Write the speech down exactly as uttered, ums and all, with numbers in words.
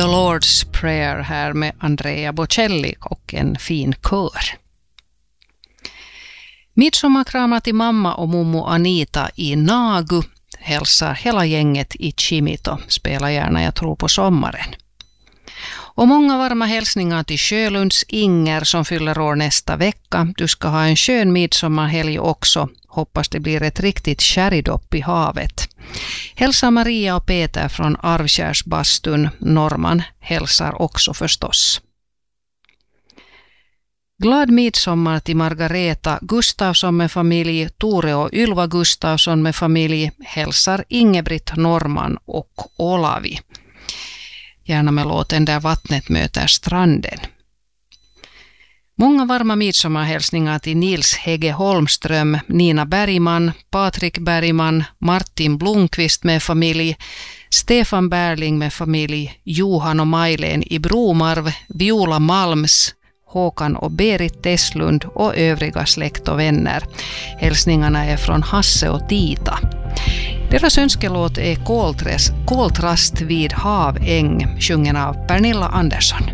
Lord's Prayer här med Andrea Bocelli och en fin kör. Midsommarkramar till mamma och mommo Anita i Nagu. Hälsar hela gänget i Chimito. Spela gärna Jag tror på sommaren. Och många varma hälsningar till Sjölunds Inger som fyller år nästa vecka. Du ska ha en skön midsommarhelg också. Hoppas det blir ett riktigt kärridopp i havet. Hälsa Maria och Peter från Arvkärsbastun. Norman hälsar också förstås. Glad midsommar till Margareta Gustafsson med familj, Tore och Ylva Gustafsson med familj, hälsar Ingebritt Norman och Olavi. Gärna med låten Där vattnet möter stranden. Många varma midsommarhälsningar till Nils Hege Holmström, Nina Bergman, Patrik Bergman, Martin Blomqvist med familj, Stefan Berling med familj, Johan och Majlen i Bromarv, Viola Malms, Håkan och Berit Tesslund och övriga släkt och vänner. Hälsningarna är från Hasse och Tita. Deras önskelåt är Koltrast vid haväng, sjungen av Pernilla Andersson.